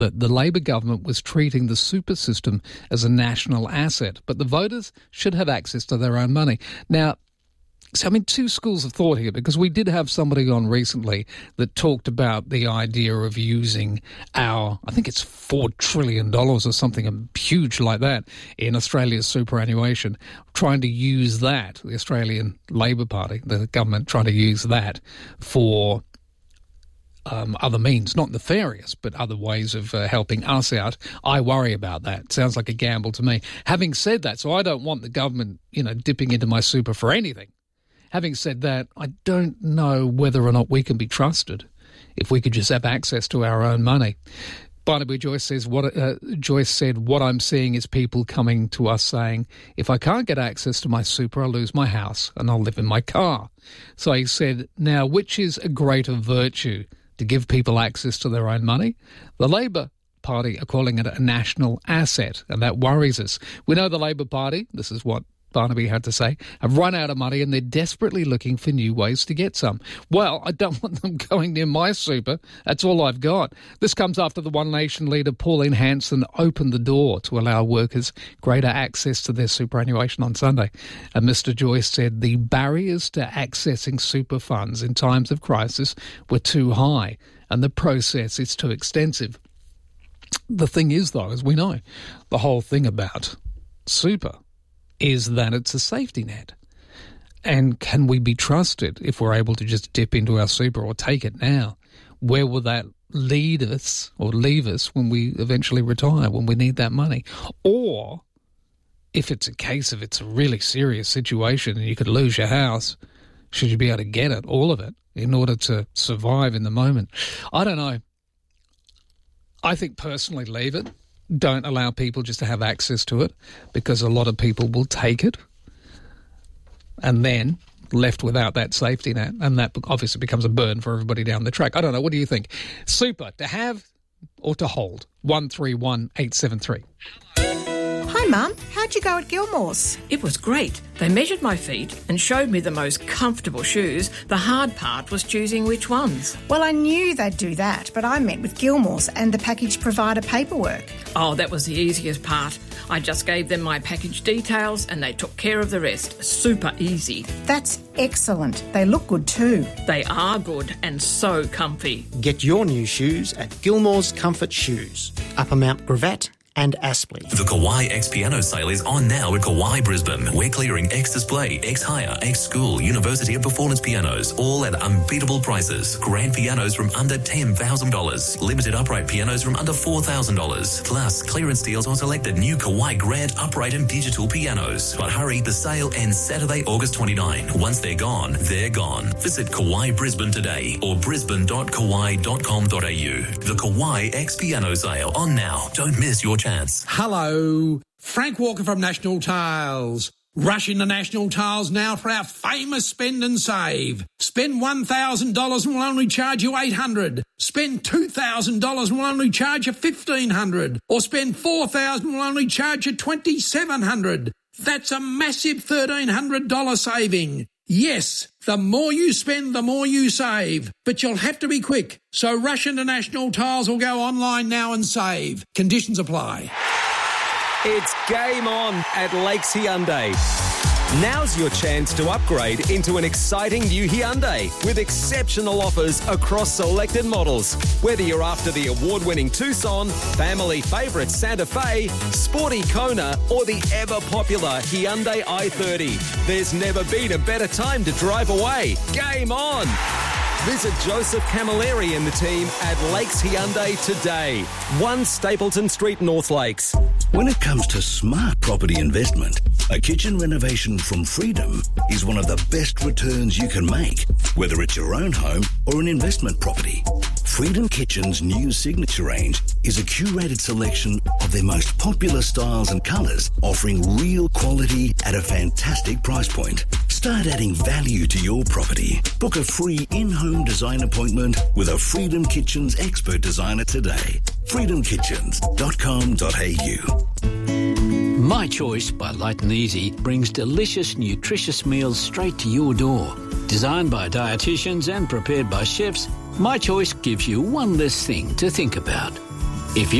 that the Labor government was treating the super system as a national asset, but the voters should have access to their own money. Now, so, two schools of thought here, because we did have somebody on recently that talked about the idea of using I think it's $4 trillion or something huge like that in Australia's superannuation, trying to use that, the Australian Labor Party, the government trying to use that for other means, not nefarious, but other ways of helping us out. I worry about that. Sounds like a gamble to me. Having said that, so I don't want the government, dipping into my super for anything. Having said that, I don't know whether or not we can be trusted if we could just have access to our own money. Barnaby Joyce says, Joyce said, what I'm seeing is people coming to us saying, if I can't get access to my super, I'll lose my house and I'll live in my car. So he said, now, which is a greater virtue, to give people access to their own money? The Labor Party are calling it a national asset, and that worries us. We know the Labor Party, this is what Barnaby had to say, have run out of money and they're desperately looking for new ways to get some. Well, I don't want them going near my super. That's all I've got. This comes after the One Nation leader, Pauline Hanson, opened the door to allow workers greater access to their superannuation on Sunday. And Mr Joyce said the barriers to accessing super funds in times of crisis were too high and the process is too extensive. The thing is, though, as we know, the whole thing about super is that it's a safety net. And can we be trusted if we're able to just dip into our super or take it now? Where will that lead us or leave us when we eventually retire, when we need that money? Or if it's a case of it's a really serious situation and you could lose your house, should you be able to get it, all of it, in order to survive in the moment? I don't know. I think personally leave it. Don't allow people just to have access to it, because a lot of people will take it and then left without that safety net, and that obviously becomes a burden for everybody down the track. I don't know. What do you think? Super, to have or to hold? 131873. Hi, Mum. How'd you go at Gilmore's? It was great. They measured my feet and showed me the most comfortable shoes. The hard part was choosing which ones. Well, I knew they'd do that, but I met with Gilmore's and the package provider paperwork. Oh, that was the easiest part. I just gave them my package details and they took care of the rest. Super easy. That's excellent. They look good too. They are good and so comfy. Get your new shoes at Gilmore's Comfort Shoes, Upper Mount Gravatt and Aspley. The Kawai X Piano sale is on now at Kawai Brisbane. We're clearing X Display, X Hire, X School, University of Performance pianos, all at unbeatable prices. Grand pianos from under $10,000. Limited upright pianos from under $4,000. Plus, clearance deals on selected new Kawai Grand upright and digital pianos. But hurry, the sale ends Saturday, August 29. Once they're gone, they're gone. Visit Kawai Brisbane today or brisbane.kawai.com.au. The Kawai X Piano sale on now. Don't miss your chance. Hello, Frank Walker from National Tiles. Rush into National Tiles now for our famous spend and save. Spend $1,000 and we'll only charge you $800. Spend $2,000 and we'll only charge you $1,500. Or spend $4,000 and we'll only charge you $2,700. That's a massive $1,300 saving. Yes, the more you spend, the more you save. But you'll have to be quick. So rush into National Tiles or go online now and save. Conditions apply. It's game on at Lakes Hyundai. Now's your chance to upgrade into an exciting new Hyundai with exceptional offers across selected models. Whether you're after the award-winning Tucson, family favourite Santa Fe, sporty Kona or the ever-popular Hyundai i30, there's never been a better time to drive away. Game on! Visit Joseph Camilleri and the team at Lakes Hyundai today. 1 Stapleton Street, North Lakes. When it comes to smart property investment, a kitchen renovation from Freedom is one of the best returns you can make, whether it's your own home or an investment property. Freedom Kitchen's new signature range is a curated selection of their most popular styles and colours, offering real quality at a fantastic price point. Start adding value to your property. Book a free in-home design appointment with a Freedom Kitchens expert designer today. freedomkitchens.com.au. My Choice by Light and Easy brings delicious, nutritious meals straight to your door. Designed by dietitians and prepared by chefs, My Choice gives you one less thing to think about. If you